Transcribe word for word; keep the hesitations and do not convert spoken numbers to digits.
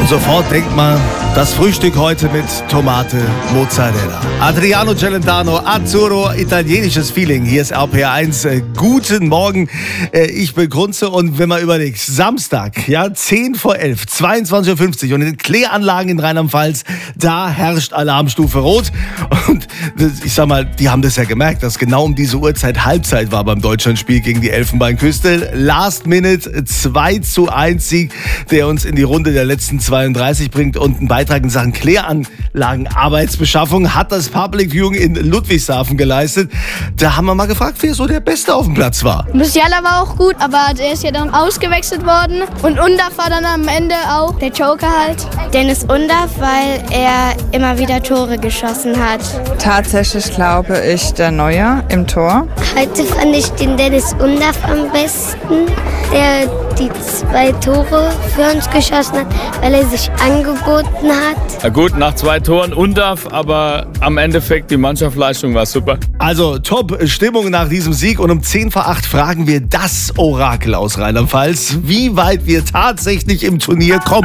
Und sofort denkt man, das Frühstück heute mit Tomate, Mozzarella. Adriano Celentano, Azzurro, italienisches Feeling. Hier ist R P R eins. Äh, guten Morgen, äh, ich bin Kunze. Und wenn man überlegt, Samstag, ja, zehn vor elf, zweiundzwanzig Uhr fünfzig und in den Kläranlagen in Rheinland-Pfalz, da herrscht Alarmstufe Rot. Und ich sag mal, die haben das ja gemerkt, dass genau um diese Uhrzeit Halbzeit war beim Deutschlandspiel gegen die Elfenbeinküste. Last Minute zwei zu eins Sieg, der uns in die Runde der letzten zweiunddreißig bringt, und einen Beitrag in Sachen Kläranlagen Arbeitsbeschaffung hat das Public Viewing in Ludwigshafen geleistet. Da haben wir mal gefragt, wer so der Beste auf dem Platz war. Musiala war auch gut, aber der ist ja dann ausgewechselt worden. Und Undav war dann am Ende auch der Joker halt. Dennis Undav, weil er immer wieder Tore geschossen hat. Tatsächlich glaube ich der Neuer im Tor. Heute fand ich den Dennis Undav am besten, der die zwei Tore für uns geschossen hat, weil er sich angeboten hat. Na gut, nach zwei Toren Undav, aber am Endeffekt die Mannschaftsleistung war super. Also Top-Stimmung nach diesem Sieg, und um zehn vor acht fragen wir das Orakel aus Rheinland-Pfalz, wie weit wir tatsächlich im Turnier kommen.